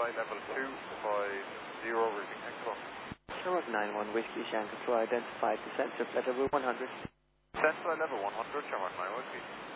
flight level 250, routing Echo. Shark 91 Whiskey Shanghai identified descent to level 100. Descent to level 100, Shark 91 Whiskey.